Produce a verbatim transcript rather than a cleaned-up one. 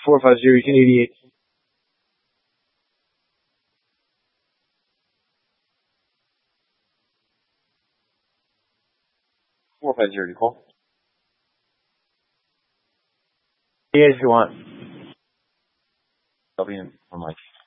four five zero, you can eighty-eight. four five zero, you call? Yeah, if you want. I'll be in for Mike.